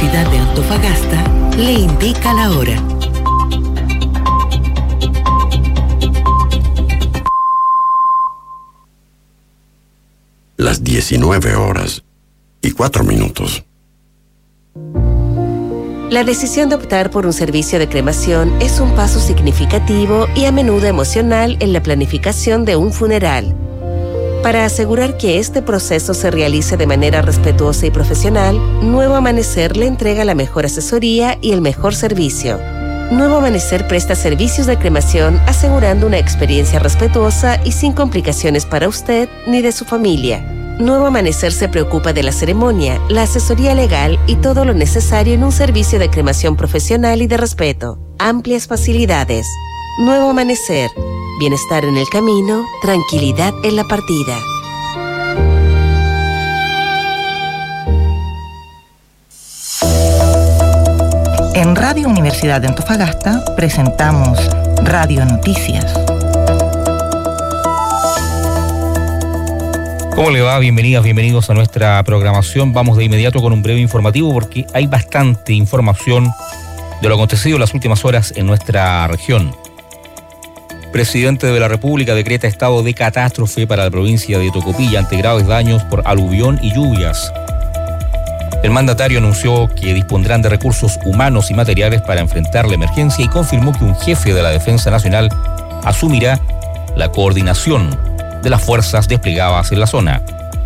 Universidad de Antofagasta le indica la hora. Las 19:04. La decisión de optar por un servicio de cremación es un paso significativo y a menudo emocional en la planificación de un funeral. Para asegurar que este proceso se realice de manera respetuosa y profesional, Nuevo Amanecer le entrega la mejor asesoría y el mejor servicio. Nuevo Amanecer presta servicios de cremación asegurando una experiencia respetuosa y sin complicaciones para usted ni de su familia. Nuevo Amanecer se preocupa de la ceremonia, la asesoría legal y todo lo necesario en un servicio de cremación profesional y de respeto. Amplias facilidades. Nuevo Amanecer. Bienestar en el camino, tranquilidad en la partida. En Radio Universidad de Antofagasta presentamos Radio Noticias. ¿Cómo le va? Bienvenidas, bienvenidos a nuestra programación. Vamos de inmediato con un breve informativo porque hay bastante información de lo acontecido en las últimas horas en nuestra región. Presidente de la República decreta estado de catástrofe para la provincia de Tocopilla ante graves daños por aluvión y lluvias. El mandatario anunció que dispondrán de recursos humanos y materiales para enfrentar la emergencia y confirmó que un jefe de la Defensa Nacional asumirá la coordinación de las fuerzas desplegadas en la zona.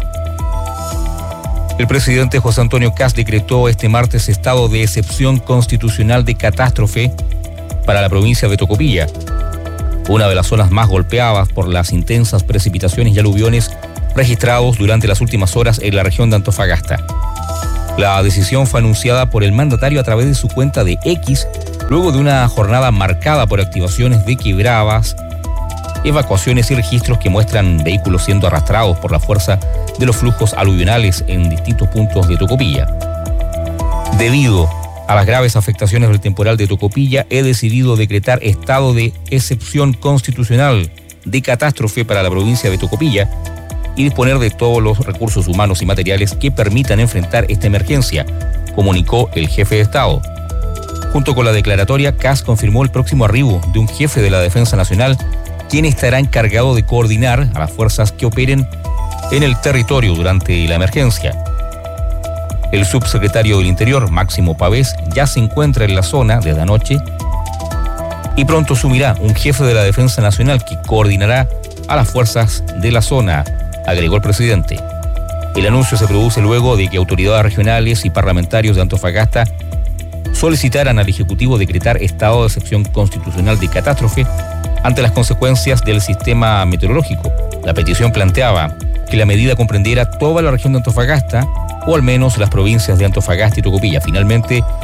El presidente José Antonio Kast decretó este martes estado de excepción constitucional de catástrofe para la provincia de Tocopilla, una de las zonas más golpeadas por las intensas precipitaciones y aluviones registrados durante las últimas horas en la región de Antofagasta. La decisión fue anunciada por el mandatario a través de su cuenta de X, luego de una jornada marcada por activaciones de quebradas, evacuaciones y registros que muestran vehículos siendo arrastrados por la fuerza de los flujos aluvionales en distintos puntos de Tocopilla. Debido a las graves afectaciones del temporal de Tocopilla, he decidido decretar estado de excepción constitucional de catástrofe para la provincia de Tocopilla y disponer de todos los recursos humanos y materiales que permitan enfrentar esta emergencia, comunicó el jefe de Estado. Junto con la declaratoria, Kast confirmó el próximo arribo de un jefe de la Defensa Nacional, quien estará encargado de coordinar a las fuerzas que operen en el territorio durante la emergencia. El subsecretario del Interior, Máximo Pavés, ya se encuentra en la zona desde anoche y pronto asumirá un jefe de la Defensa Nacional que coordinará a las fuerzas de la zona, agregó el presidente. El anuncio se produce luego de que autoridades regionales y parlamentarios de Antofagasta solicitaran al Ejecutivo decretar estado de excepción constitucional de catástrofe ante las consecuencias del sistema meteorológico. La petición planteaba que la medida comprendiera toda la región de Antofagasta o al menos las provincias de Antofagasta y Tocopilla. Finalmente,